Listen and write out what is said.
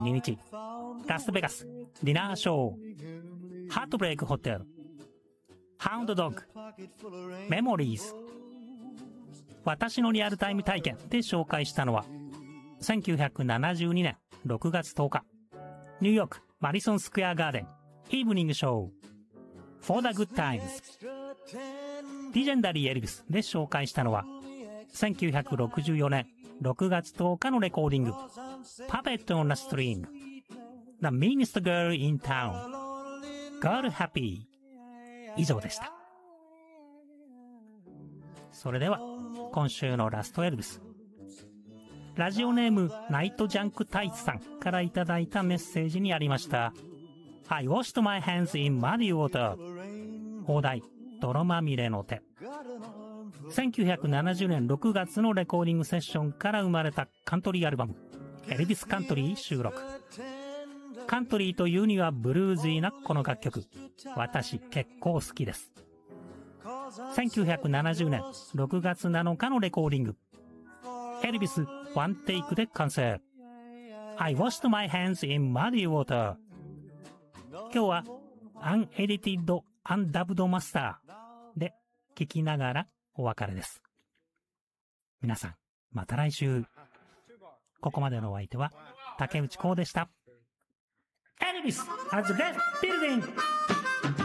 2日、ラスベガス、ディナーショー、ハートブレイクホテル、ハウンドドッグ、メモリーズ。私のリアルタイム体験で紹介したのは、1972年6月10日、ニューヨークマリソンスクエアガーデン、イーブニングショー、For the Good Times。リジェンダリーエルビスで紹介したのは、1964年6月10日のレコーディング、Puppet on a String、The Meanest Girl in Town、Girl Happy。以上でした。それでは、今週のラストエルビス。ラジオネームナイトジャンクタイツさんからいただいたメッセージにありました。I washed my hands in muddy water。放題、泥まみれの手。1970年6月のレコーディングセッションから生まれたカントリーアルバム、エルビスカントリー収録。カントリーというにはブルーズィーなこの楽曲、私結構好きです。1970年6月7日のレコーディング、エルビスワンテイクで完成。I washed my hands in muddy water。今日はアンエディティッドアンダブドマスターで聴きながらお別れです。皆さんまた来週。ここまでのお相手は竹内幸でした。エルビス has left building。